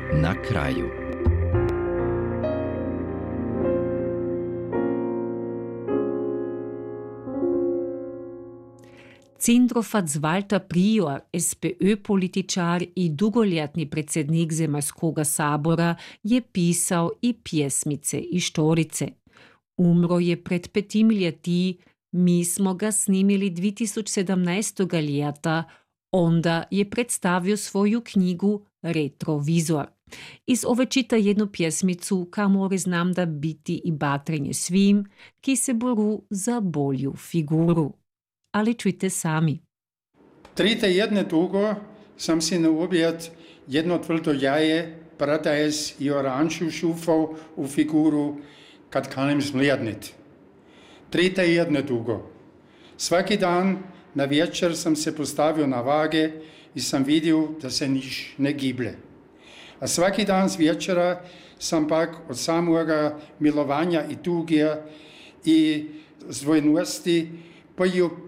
Na kraju. Cindrofac Walter Prior, SPÖ-političar i dugoljetni predsjednik Zemaljskoga sabora, je pisao i pjesmice i štorice. Umro je pred 5 leti, mi smo ga snimili 2017. ljeta, onda je predstavio svoju knjigu Retrovizor. Iz ove čita jednu pjesmicu, kamore znam da biti i batrenje svim, ki se boru za bolju figuru. Ali čujte sami. 3 tjedne dugo sam si na objed jedno tvrdo jaje, paradajz i oranžu šufao u figuru kad kanem zmlijadnit. 3 tjedne dugo. Svaki dan na večer sam se postavio na vage i sam vidio da se niš ne giblje. A svaki dan z večera sam pak od samoga milovanja i tugija i zdvojnosti pojio